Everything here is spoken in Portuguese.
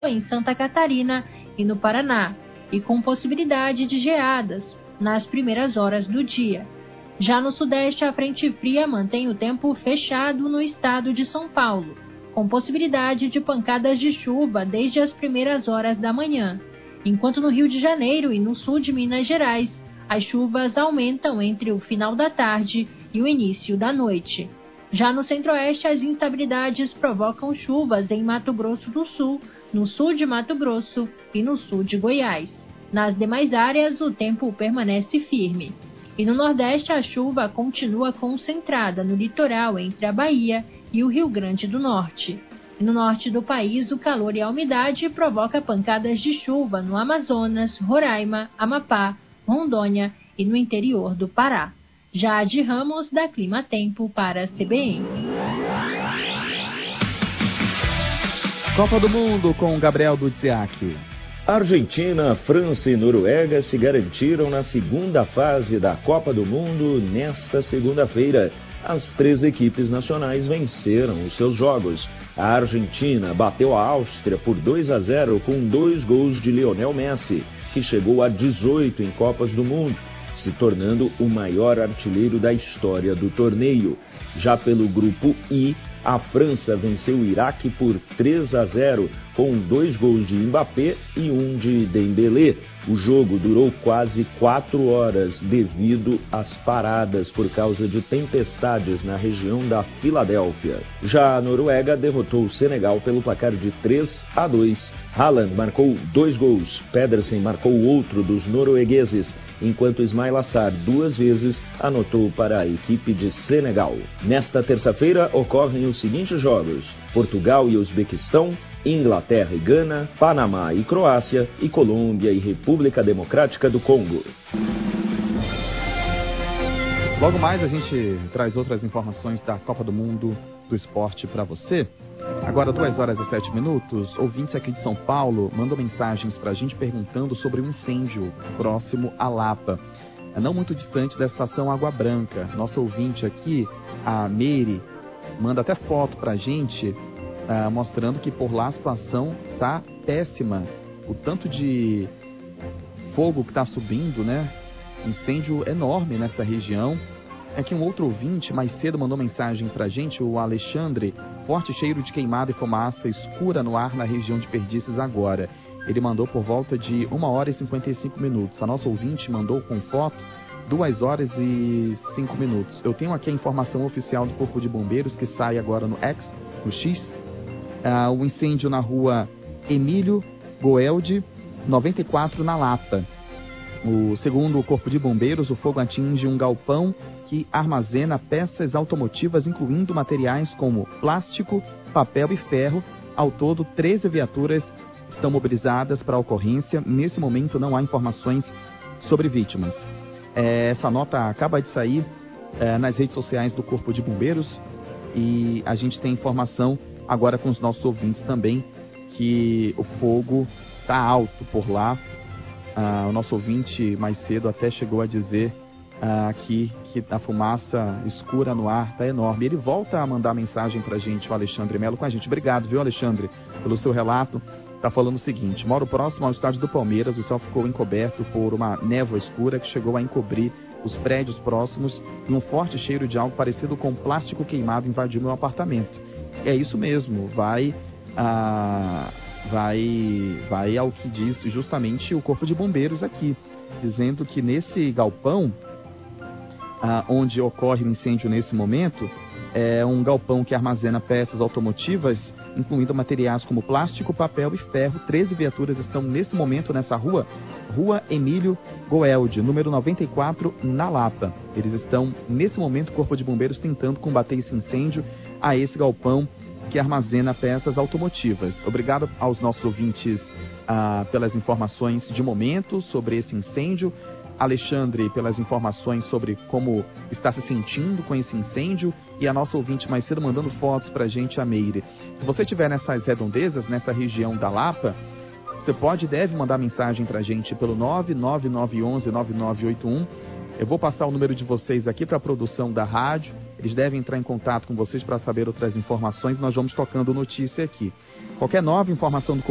em Santa Catarina e no Paraná, e com possibilidade de geadas nas primeiras horas do dia. Já no Sudeste, a frente fria mantém o tempo fechado no estado de São Paulo, com possibilidade de pancadas de chuva desde as primeiras horas da manhã, enquanto no Rio de Janeiro e no sul de Minas Gerais, as chuvas aumentam entre o final da tarde e o início da noite. Já no Centro-Oeste, as instabilidades provocam chuvas em Mato Grosso do Sul, no sul de Mato Grosso e no sul de Goiás. Nas demais áreas, o tempo permanece firme. E no Nordeste, a chuva continua concentrada no litoral entre a Bahia e o Rio Grande do Norte. E no norte do país, o calor e a umidade provocam pancadas de chuva no Amazonas, Roraima, Amapá, Rondônia e no interior do Pará. Jade Ramos, da Clima Tempo, para a CBN. Copa do Mundo com Gabriel Dudziak. Argentina, França e Noruega se garantiram na segunda fase da Copa do Mundo nesta segunda-feira. As 3 equipes nacionais venceram os seus jogos. A Argentina bateu a Áustria por 2-0 com 2 gols de Lionel Messi, que chegou a 18 em Copas do Mundo, se tornando o maior artilheiro da história do torneio. Já pelo grupo I, a França venceu o Iraque por 3-0, com 2 gols de Mbappé e 1 de Dembélé. O jogo durou quase 4 horas devido às paradas por causa de tempestades na região da Filadélfia. Já a Noruega derrotou o Senegal pelo placar de 3-2. Haaland marcou 2 gols, Pedersen marcou outro dos noruegueses, enquanto Ismail Assar 2 vezes anotou para a equipe de Senegal. Nesta terça-feira ocorrem os seguintes jogos: Portugal e Uzbequistão, Inglaterra e Gana, Panamá e Croácia e Colômbia e República Democrática do Congo. Logo mais a gente traz outras informações da Copa do Mundo do esporte para você. Agora 2h07, ouvintes aqui de São Paulo mandam mensagens para a gente perguntando sobre um incêndio próximo a Lapa, não muito distante da estação Água Branca. Nossa ouvinte aqui, a Meire, manda até foto para a gente, mostrando que por lá a situação está péssima. O tanto de fogo que está subindo, né? Incêndio enorme nessa região. É que um outro ouvinte mais cedo mandou mensagem pra gente, o Alexandre: forte cheiro de queimada e fumaça escura no ar na região de Perdizes agora. Ele mandou por volta de 1h55. A nossa ouvinte mandou com foto 2h05. Eu tenho aqui a informação oficial do Corpo de Bombeiros que sai agora no X, no X. O incêndio na rua Emílio Goeldi, 94, na Lapa. Segundo o Corpo de Bombeiros, o fogo atinge um galpão que armazena peças automotivas, incluindo materiais como plástico, papel e ferro. Ao todo, 13 viaturas estão mobilizadas para a ocorrência. Nesse momento, não há informações sobre vítimas. Essa nota acaba de sair nas redes sociais do Corpo de Bombeiros e a gente tem informação agora com os nossos ouvintes também que o fogo está alto por lá. O nosso ouvinte mais cedo até chegou a dizer que a fumaça escura no ar está enorme. Ele volta a mandar mensagem para a gente, o Alexandre Melo, com a gente. Obrigado, viu, Alexandre, pelo seu relato. Está falando o seguinte: moro próximo ao estádio do Palmeiras, o céu ficou encoberto por uma névoa escura que chegou a encobrir os prédios próximos e um forte cheiro de algo parecido com plástico queimado invadiu meu apartamento. É isso mesmo, vai ao que diz justamente o Corpo de Bombeiros aqui, dizendo que nesse galpão, onde ocorre o incêndio nesse momento, é um galpão que armazena peças automotivas, incluindo materiais como plástico, papel e ferro. 13 viaturas estão nesse momento nessa rua Emílio Goeldi, número 94, na Lapa. Eles estão, nesse momento, o Corpo de Bombeiros tentando combater esse incêndio a esse galpão que armazena peças automotivas. Obrigado aos nossos ouvintes pelas informações de momento sobre esse incêndio. Alexandre, pelas informações sobre como está se sentindo com esse incêndio, e a nossa ouvinte mais cedo mandando fotos pra gente, a Meire. Se você estiver nessas redondezas, nessa região da Lapa, você pode e deve mandar mensagem pra gente pelo 99911-9981. Eu vou passar o número de vocês aqui para a produção da rádio. Eles devem entrar em contato com vocês para saber outras informações. Nós vamos tocando notícia aqui. Qualquer nova informação do